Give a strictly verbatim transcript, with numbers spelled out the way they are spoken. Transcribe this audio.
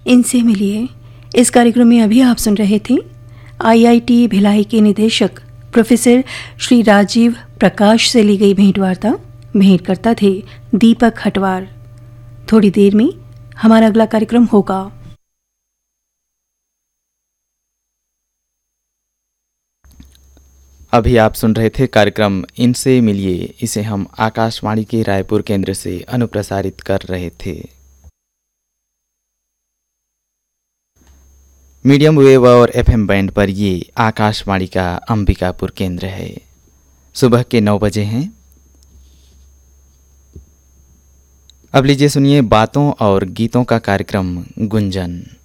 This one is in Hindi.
इनसे मिलिए। इस कार्यक्रम में अभी आप सुन रहे थे आईआईटी भिलाई के निदेशक प्रोफेसर श्री राजीव प्रकाश से ली गई भेंटवार्ता। भेंटकर्ता थे दीपक हटवार। थोड़ी देर में हमारा अगला कार्यक्रम होगा। अभी आप सुन रहे थे कार्यक्रम इनसे मिलिए। इसे हम आकाशवाणी के रायपुर केंद्र से अनुप्रसारित कर रहे थे। मीडियम वेव और एफएम बैंड पर ये आकाशवाणी का अंबिकापुर केंद्र है। सुबह के नौ बजे हैं। अब लीजिए सुनिए बातों और गीतों का कार्यक्रम गुंजन।